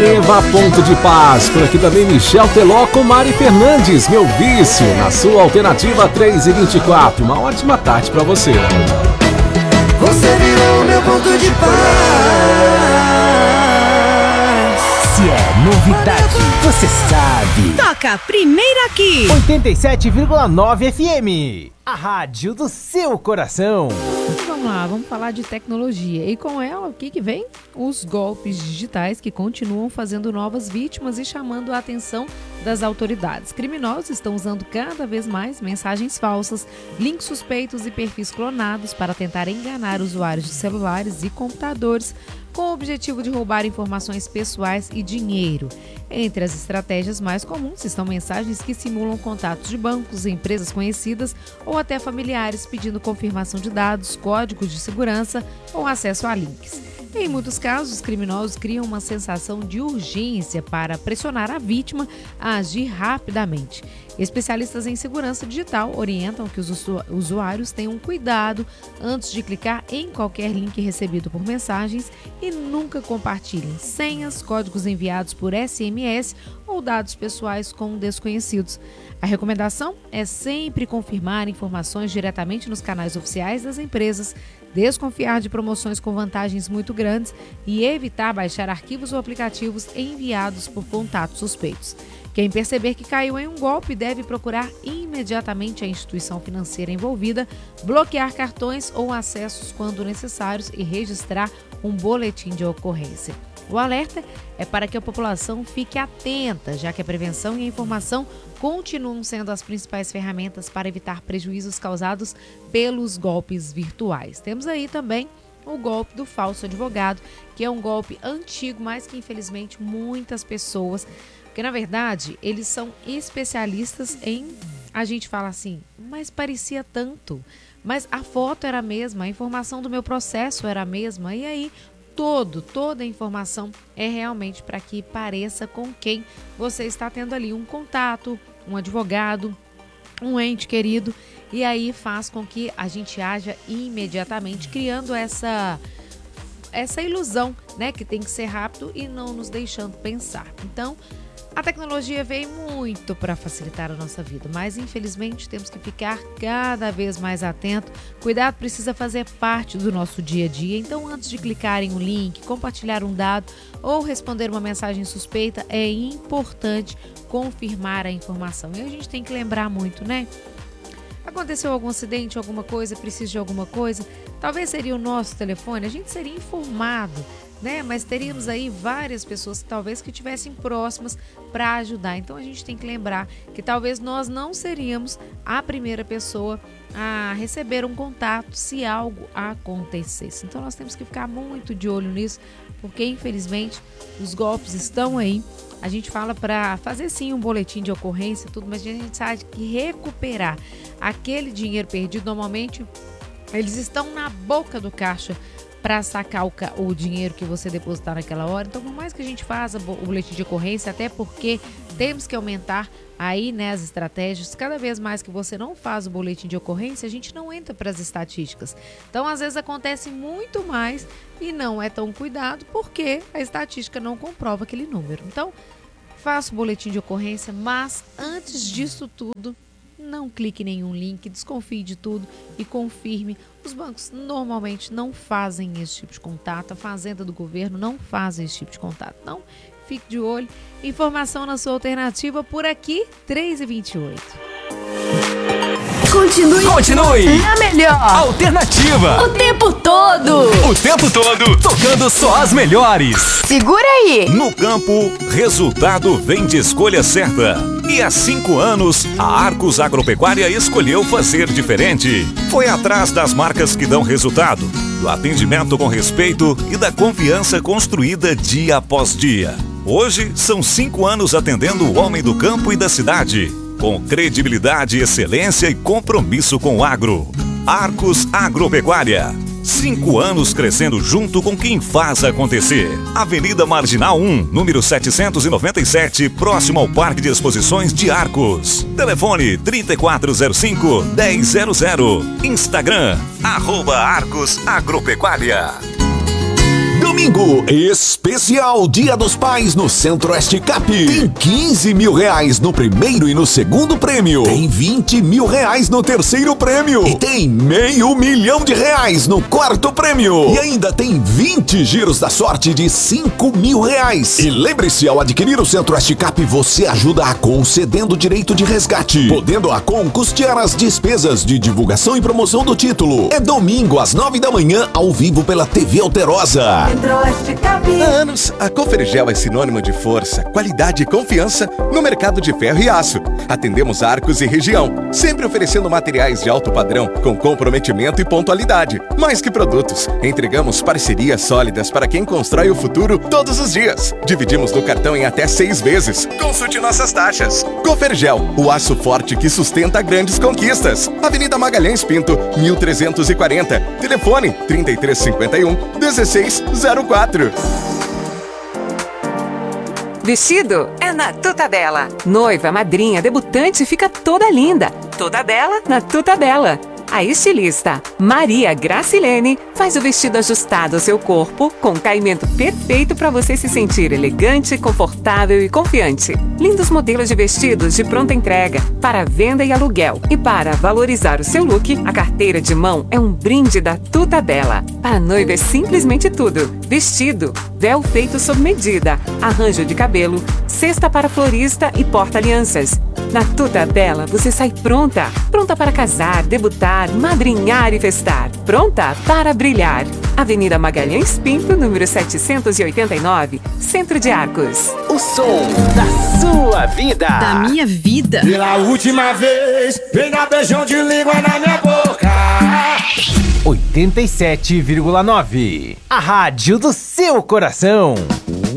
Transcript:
Neva, Ponto de Paz. Por aqui também Michel Teló com Mari Fernandes, Meu Vício, na sua alternativa 3h24. Uma ótima tarde pra você. Você virou meu ponto de paz. Se é novidade, você sabe. Toca primeiro aqui. 87,9 FM. A rádio do seu coração. Vamos lá, vamos falar de tecnologia. E com ela, o que vem? Os golpes digitais que continuam fazendo novas vítimas e chamando a atenção das autoridades. Criminosos estão usando cada vez mais mensagens falsas, links suspeitos e perfis clonados para tentar enganar usuários de celulares e computadores com o objetivo de roubar informações pessoais e dinheiro. Entre as estratégias mais comuns estão mensagens que simulam contatos de bancos, empresas conhecidas ou até familiares pedindo confirmação de dados, códigos de segurança ou acesso a links. Em muitos casos, os criminosos criam uma sensação de urgência para pressionar a vítima a agir rapidamente. Especialistas em segurança digital orientam que os usuários tenham cuidado antes de clicar em qualquer link recebido por mensagens e nunca compartilhem senhas, códigos enviados por SMS ou dados pessoais com desconhecidos. A recomendação é sempre confirmar informações diretamente nos canais oficiais das empresas, desconfiar de promoções com vantagens muito grandes e evitar baixar arquivos ou aplicativos enviados por contatos suspeitos. Quem perceber que caiu em um golpe deve procurar imediatamente a instituição financeira envolvida, bloquear cartões ou acessos quando necessários e registrar um boletim de ocorrência. O alerta é para que a população fique atenta, já que a prevenção e a informação continuam sendo as principais ferramentas para evitar prejuízos causados pelos golpes virtuais. Temos aí também o golpe do falso advogado, que é um golpe antigo, mas que infelizmente muitas pessoas, porque na verdade eles são especialistas em, a gente fala assim, mas parecia tanto, mas a foto era a mesma, a informação do meu processo era a mesma, e aí toda a informação é realmente para que pareça com quem você está tendo ali um contato, um advogado, um ente querido, e aí faz com que a gente haja imediatamente, criando essa ilusão, né, que tem que ser rápido e não nos deixando pensar. Então, a tecnologia veio muito para facilitar a nossa vida, mas infelizmente temos que ficar cada vez mais atento. Cuidado precisa fazer parte do nosso dia a dia, então antes de clicar em um link, compartilhar um dado ou responder uma mensagem suspeita, é importante confirmar a informação. E a gente tem que lembrar muito, né? Aconteceu algum acidente, alguma coisa, precisa de alguma coisa, talvez seria o nosso telefone, a gente seria informado, né? Mas teríamos aí várias pessoas talvez que estivessem próximas para ajudar. Então a gente tem que lembrar que talvez nós não seríamos a primeira pessoa a receber um contato se algo acontecesse. Então nós temos que ficar muito de olho nisso, porque infelizmente os golpes estão aí. A gente fala para fazer sim um boletim de ocorrência e tudo, mas a gente sabe que recuperar aquele dinheiro perdido, normalmente eles estão na boca do caixa para sacar o dinheiro que você depositar naquela hora. Então, por mais que a gente faça o boletim de ocorrência, até porque temos que aumentar aí, né, as estratégias, cada vez mais que você não faz o boletim de ocorrência, a gente não entra para as estatísticas. Então, às vezes acontece muito mais e não é tão cuidado porque a estatística não comprova aquele número. Então, faça o boletim de ocorrência, mas antes disso tudo, não clique em nenhum link, desconfie de tudo e confirme. Os bancos normalmente não fazem esse tipo de contato, a Fazenda do Governo não faz esse tipo de contato. Então, fique de olho. Informação na sua alternativa por aqui, 3h28. Continue na melhor Alternativa. o tempo todo. O tempo todo tocando só as melhores. Segura aí. No campo, resultado vem de escolha certa. E há 5 anos, a Arcos Agropecuária escolheu fazer diferente. Foi atrás das marcas que dão resultado, do atendimento com respeito e da confiança construída dia após dia. Hoje, são 5 anos atendendo o homem do campo e da cidade, com credibilidade, excelência e compromisso com o agro. Arcos Agropecuária. 5 anos crescendo junto com quem faz acontecer. Avenida Marginal 1, número 797, próximo ao Parque de Exposições de Arcos. Telefone 3405-1000. Instagram, @Arcos Agropecuária. Domingo, especial Dia dos Pais no Centro-Oeste Cap. Tem 15 mil reais no primeiro e no segundo prêmio. Tem 20 mil reais no terceiro prêmio. E tem R$500 mil no quarto prêmio. E ainda tem 20 giros da sorte de R$5 mil. E lembre-se, ao adquirir o Centro-Oeste Cap, você ajuda a Acon cedendo direito de resgate, podendo a Acon custear as despesas de divulgação e promoção do título. É domingo às 9 da manhã, ao vivo pela TV Alterosa. Centro-Oeste Cap. Há anos, a Cofergel é sinônimo de força, qualidade e confiança no mercado de ferro e aço. Atendemos Arcos e região, sempre oferecendo materiais de alto padrão, com comprometimento e pontualidade. Mais que produtos, entregamos parcerias sólidas para quem constrói o futuro todos os dias. Dividimos no cartão em até 6 vezes. Consulte nossas taxas. Cofergel, o aço forte que sustenta grandes conquistas. Avenida Magalhães Pinto, 1340. Telefone 3351-1604. Vestido é na Tuta Bela. Noiva, madrinha, debutante fica toda linda. Toda bela na Tuta Bela. A estilista Maria Gracilene faz o vestido ajustado ao seu corpo, com caimento perfeito para você se sentir elegante, confortável e confiante. Lindos modelos de vestidos de pronta entrega para venda e aluguel. E para valorizar o seu look, a carteira de mão é um brinde da Tuta Bela. Para a noiva é simplesmente tudo: vestido, véu feito sob medida, arranjo de cabelo, cesta para florista e porta-alianças. Na Tuta Bela você sai pronta. Pronta para casar, debutar, madrinhar e festar. Pronta para brilhar. Avenida Magalhães Pinto, número 789, Centro de Arcos. O som da sua vida. Da minha vida. Pela última vez, vem dar beijão de língua na minha boca. 87,9. A rádio do seu coração.